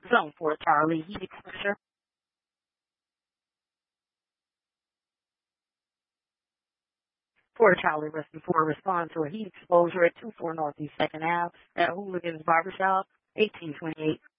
Zone 4 Charlie, heat exposure. 4 Charlie, rescue 4, respond to a heat exposure at 24 Northeast 2nd Ave at Hooligans Barbershop, 1828